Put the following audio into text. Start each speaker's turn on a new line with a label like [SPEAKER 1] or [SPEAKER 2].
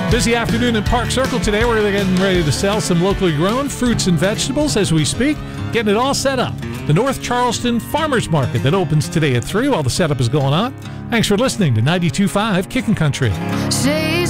[SPEAKER 1] Busy afternoon in Park Circle today. We're getting ready to sell some locally grown fruits and vegetables as we speak, getting it all set up. The North Charleston Farmers Market that opens today at 3 while the setup is going on. Thanks for listening to 92.5 Kickin' Country.